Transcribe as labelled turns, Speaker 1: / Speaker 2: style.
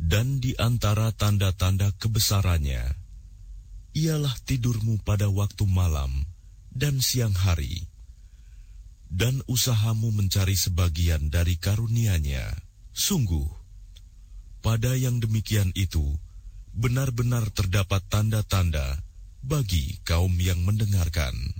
Speaker 1: Dan di antara tanda-tanda kebesarannya, ialah tidurmu pada waktu malam dan siang hari, dan usahamu mencari sebagian dari karunia-Nya. Sungguh, pada yang demikian itu, benar-benar terdapat tanda-tanda bagi kaum yang mendengarkan.